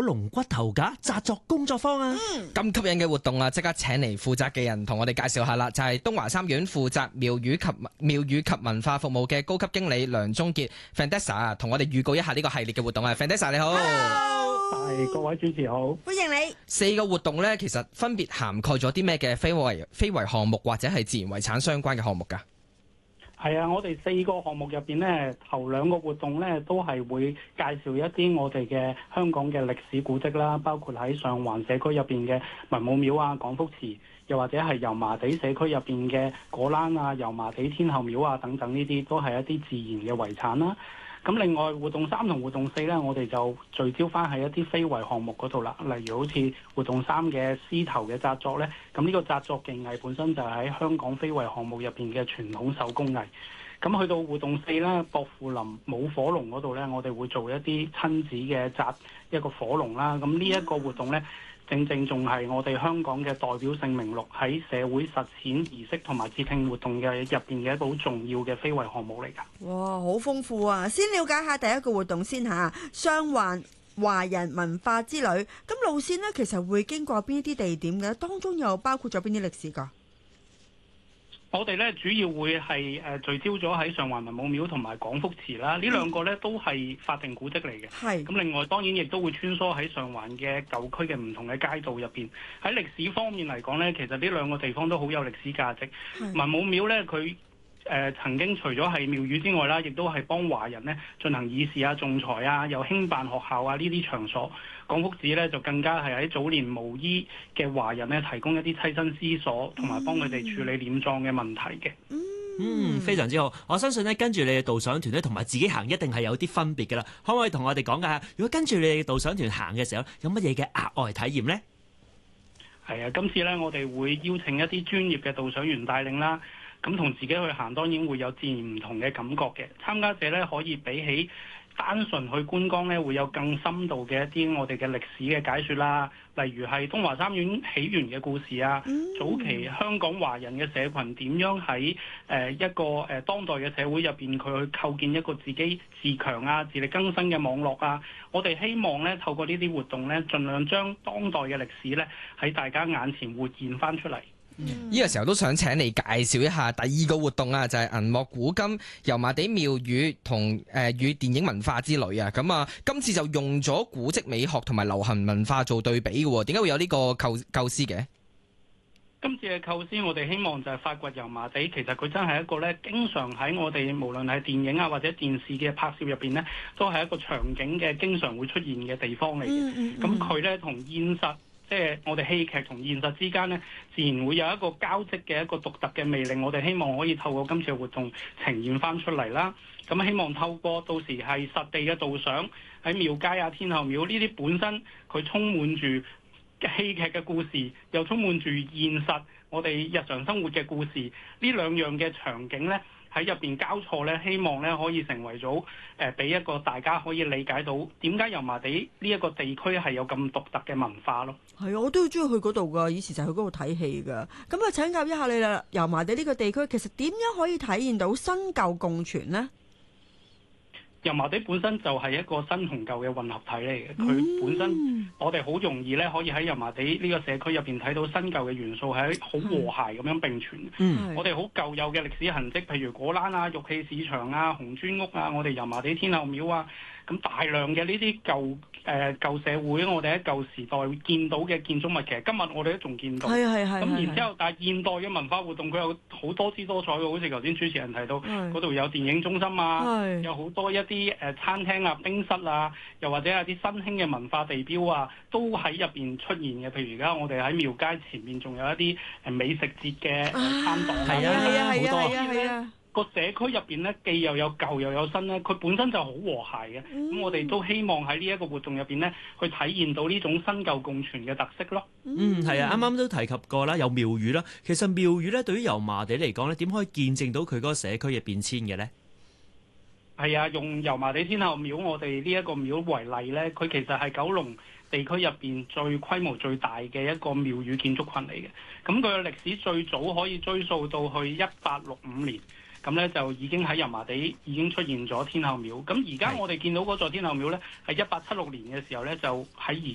龍骨頭架紮作工作坊啊！ 咁吸引嘅活動啊，即刻請嚟負責嘅人同我哋介紹下啦，就係東華三院負責廟宇及文化服務嘅高級經理梁宗傑 Fandessa 啊，同我哋預告一下呢個系列嘅活動啊。Fandessa 你好。 係，各位主持好， 歡迎你。 4個活動呢，其實分別涵蓋咗啲咩嘅非遺項目或者係自然遺產相關嘅項目㗎？ 係啊，我哋4個項目入邊呢，頭2個活動呢都係會介紹一啲我哋嘅香港嘅歷史古蹟啦，包括喺上環社區入邊嘅文武廟啊、廣福祠，又或者係油麻地社區入邊嘅果欄啊、油麻地天后廟啊等等，呢啲都係一啲自然嘅遺產啦。咁另外活動3同活動4咧，我哋就聚焦翻喺一啲非遺項目嗰度啦。例如好似活動3嘅獅頭嘅紮作咧，咁呢個紮作技藝本身就係喺香港非遺項目入邊嘅傳統手工藝。咁去到活動4咧，薄扶林舞火龍嗰度咧，我哋會做一啲親子嘅紮一個火龍啦。咁呢一個活動咧，正仲係我哋香港嘅代表性名錄喺社會實踐儀式同埋節慶活動嘅入邊嘅一個好重要嘅非遺項目嚟㗎。 哇，好豐富啊！先了解下第一個活動先嚇，上環華人文化之旅。咁路線呢，其實會經過邊啲地點嘅？當中又包括咗邊啲歷史㗎？ 我哋咧主要會係聚焦咗喺上環文武廟同埋廣福祠啦，呢2個咧都係法定古蹟嚟嘅。 係。咁另外當然亦都會穿梭喺上環嘅舊區嘅唔同嘅街道入邊。喺歷史方面嚟講咧，其實呢2個地方都好有歷史價值。文武廟咧佢曾經除咗係廟宇之外啦，亦都係幫華人咧進行議事啊、仲裁啊、又興辦學校啊呢啲場所。廣福寺咧就更加係喺早年無醫嘅華人咧提供一啲棲身之所，同埋幫佢哋處理殮葬嘅問題嘅。 非常之好。我相信咧跟住你嘅導賞團咧同埋自己行一定係有啲分別㗎啦。可唔可以同我哋講下，如果跟住你嘅導賞團行嘅時候，有乜嘢嘅額外體驗呢？ 係啊，今次咧我哋會邀請一啲專業嘅導賞員帶領啦。咁同自己去行當然會有自然唔同嘅感覺嘅。參加者咧可以比起單純去觀光咧，會有更深度嘅一啲我哋嘅歷史嘅解說啦。例如係東華三院起源嘅故事啊，早期香港華人嘅社群點樣喺一個當代嘅社會入邊，佢去構建一個自己自強啊、自力更生嘅網絡啊。我哋希望咧透過呢啲活動咧，盡量將當代嘅歷史咧喺大家眼前活現翻出嚟。 呢個時候都想請你介紹一下第2個活動啊，就係銀幕古今油麻地廟宇同與電影文化之旅啊。咁啊，今次就用咗古蹟美學同埋流行文化做對比嘅，點解會有呢個構思嘅？ 今次嘅構思，我哋希望就係發掘油麻地，其實佢真係一個咧，經常喺我哋無論係電影啊或者電視嘅拍攝入邊咧，都係一個場景嘅經常會出現嘅地方嚟嘅。咁佢咧同現實，即係我哋戲劇同現實之間咧，自然會有一個交織嘅一個獨特嘅魅力。我哋希望可以透過今次嘅活動呈現翻出嚟啦。咁希望透過到時係實地嘅導賞喺廟街啊、天后廟呢啲本身佢充滿住戲劇嘅故事，又充滿住現實我哋日常生活嘅故事，呢2樣嘅場景咧喺入邊交錯咧，希望咧可以成為咗俾一個大家可以理解到點解油麻地呢一個地區係有咁獨特嘅文化咯。 係啊，我都好中意去嗰度噶，以前就去嗰度睇戲噶。咁啊，請教一下你啦，油麻地呢個地區其實點樣可以體現到新舊共存呢？ 油麻地本身就係一個新同舊嘅混合體嚟嘅，佢本身我哋好容易咧可以喺油麻地呢個社區入邊睇到新舊嘅元素係好和諧咁樣並存。我哋好舊有嘅歷史痕跡，譬如果欄啊、玉器市場啊、紅磚屋啊、我哋油麻地天后廟啊，咁大量嘅呢啲舊社會，我哋喺舊時代見到嘅建築物，其實今日我哋都仲見到。咁然之後，但係現代嘅文化活動，佢有好多姿多彩嘅，好似頭先主持人提到，嗰度有電影中心啊，有好多一啲餐廳啊、冰室啊，又或者有啲新興嘅文化地標啊，都喺入邊出現嘅。譬如而家我哋喺廟街前面仲有一啲美食節嘅餐檔，好多。個社區入邊咧，既又有舊又有新咧，佢本身就好和諧嘅。咁我哋都希望喺呢一個活動入邊咧，去體現到呢種新舊共存嘅特色咯。 係啊，啱啱都提及過啦，有廟宇啦。其實廟宇咧，對於油麻地嚟講咧，點可以見證到佢嗰個社區嘅變遷嘅咧？ 係啊，用油麻地天后廟我哋呢一個廟為例咧，佢其實係九龍地區入邊最規模最大嘅一個廟宇建築群嚟嘅。咁佢嘅歷史最早可以追溯到去1865年。咁咧就已經喺油麻地已經出現咗天后廟。咁而家我哋見到嗰座天后廟咧，係1876年嘅時候咧，就喺而